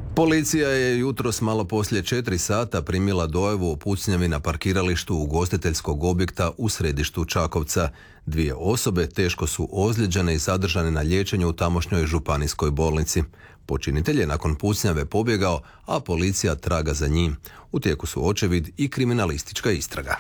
Policija je jutros malo poslije 4 sata primila dojavu o pucnjavi na parkiralištu ugostiteljskog objekta u središtu Čakovca. 2 osobe teško su ozlijeđene i zadržane na liječenju u tamošnjoj županijskoj bolnici. Počinitelj je nakon pucnjave pobjegao, a policija traga za njim. U tijeku su očevid i kriminalistička istraga.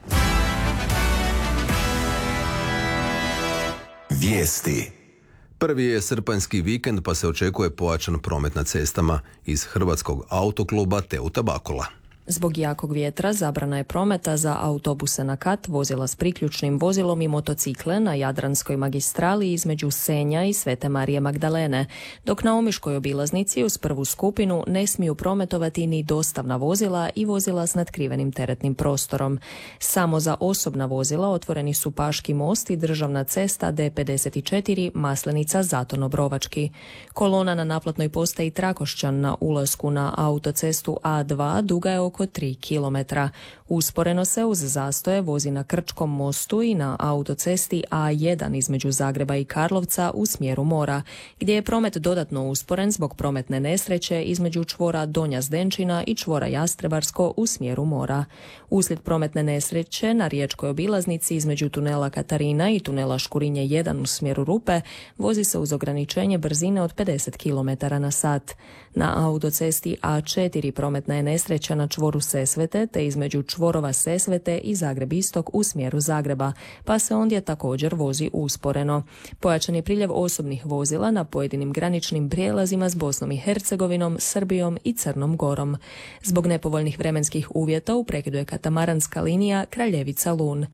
Vijesti. Prvi je srpanjski vikend pa se očekuje pojačan promet na cestama. Iz Hrvatskog autokluba Teuta Bakula. Zbog jakog vjetra zabrana je prometa za autobuse na kat, vozila s priključnim vozilom i motocikle na Jadranskoj magistrali između Senja i Svete Marije Magdalene, dok na Omiškoj obilaznici uz prvu skupinu ne smiju prometovati ni dostavna vozila i vozila s natkrivenim teretnim prostorom. Samo za osobna vozila otvoreni su Paški most i državna cesta D54 Maslenica-Zaton-Obrovački. Kolona na naplatnoj postaji Trakošćan na ulasku na autocestu A2 duga je oko 3 km. Usporeno se uz zastoje vozi na Krčkom mostu i na autocesti A1 između Zagreba i Karlovca u smjeru mora, gdje je promet dodatno usporen zbog prometne nesreće između čvora Donja Zdenčina i čvora Jastrebarsko u smjeru mora. Uslijed prometne nesreće na riječkoj obilaznici između tunela Katarina i tunela Škurinje 1 u smjeru Rupe vozi se uz ograničenje brzine od 50 km na sat. Na autocesti A4 prometna je nesreća na čvoru Sesvete te između čvorova Sesvete i Zagreb Istok u smjeru Zagreba, pa se ondje također vozi usporeno. Pojačan je priljev osobnih vozila na pojedinim graničnim prijelazima s Bosnom i Hercegovinom, Srbijom i Crnom Gorom. Zbog nepovoljnih vremenskih uvjeta u prekidu je katamaranska linija Kraljevica-Lun.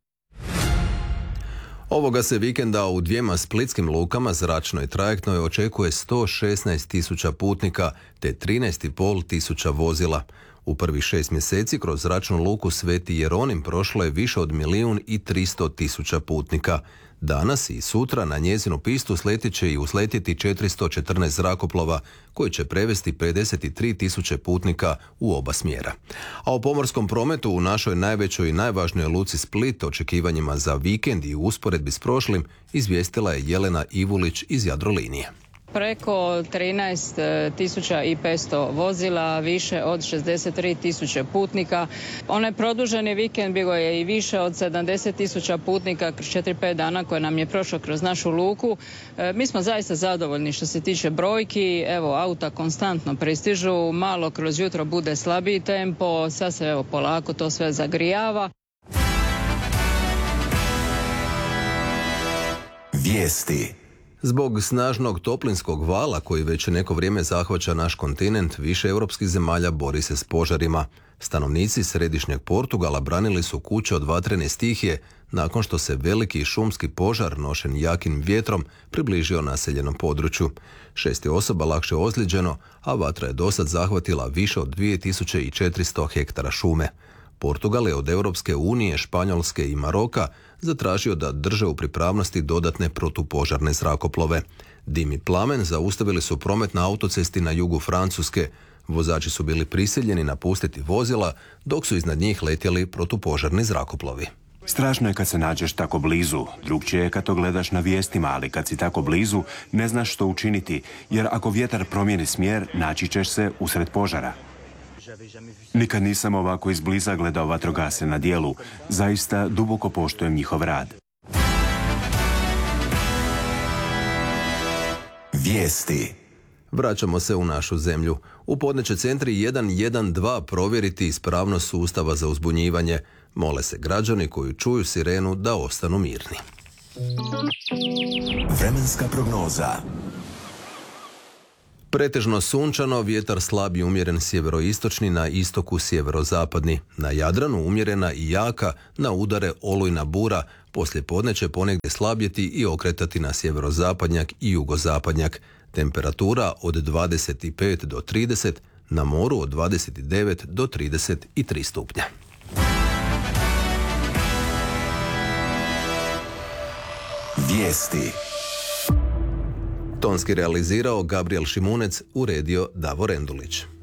Ovoga se vikenda u 2 splitskim lukama, zračnoj i trajektnoj, očekuje 116.000 putnika te 13.500 vozila. U prvih 6 mjeseci kroz zračnu luku Sveti Jeronim prošlo je više od 1.300.000 putnika. Danas i sutra na njezinu pistu sletit će i usletjeti 414 zrakoplova koji će prevesti 53.000 putnika u oba smjera. A o pomorskom prometu u našoj najvećoj i najvažnijoj luci Split očekivanjima za vikend i u usporedbi s prošlim izvijestila je Jelena Ivulić iz Jadrolinije. Preko 13.500 vozila, više od 63.000 putnika. Onaj produženi vikend bilo je i više od 70.000 putnika kroz 4-5 dana koje nam je prošlo kroz našu luku. Mi smo zaista zadovoljni što se tiče brojki. Evo, auta konstantno pristižu, malo kroz jutro bude slabiji tempo, sad se polako to sve zagrijava. Vijesti. Zbog snažnog toplinskog vala koji već neko vrijeme zahvaća naš kontinent, više europskih zemalja bori se s požarima. Stanovnici središnjeg Portugala branili su kuće od vatrene stihije nakon što se veliki šumski požar nošen jakim vjetrom približio naseljenom području. 6 osoba lakše ozlijeđeno, a vatra je dosad zahvatila više od 2400 hektara šume. Portugal je od Europske unije, Španjolske i Maroka zatražio da drže u pripravnosti dodatne protupožarne zrakoplove. Dim i plamen zaustavili su promet na autocesti na jugu Francuske. Vozači su bili prisiljeni napustiti vozila dok su iznad njih letjeli protupožarni zrakoplovi. Strašno je kad se nađeš tako blizu, drugčije je kad to gledaš na vijestima, ali kad si tako blizu ne znaš što učiniti, jer ako vjetar promijeni smjer, naći ćeš se usred požara. Nikad nisam ovako izbliza gledao vatrogasce na djelu. Zaista duboko poštujem njihov rad. Vijesti. Vraćamo se u našu zemlju. U podne će centri 112 provjeriti ispravnost sustava za uzbunjivanje. Mole se građani koji čuju sirenu da ostanu mirni. Vremenska prognoza. Pretežno sunčano, vjetar slab i umjeren sjeveroistočni, na istoku sjeverozapadni. Na Jadranu umjerena i jaka, na udare olujna bura. Poslije podne će ponegdje slabjeti i okretati na sjeverozapadnjak i jugozapadnjak. Temperatura od 25 do 30, na moru od 29 do 33 stupnja. Vijesti. Tonski realizirao Gabriel Šimunec, uredio Davor Endulić.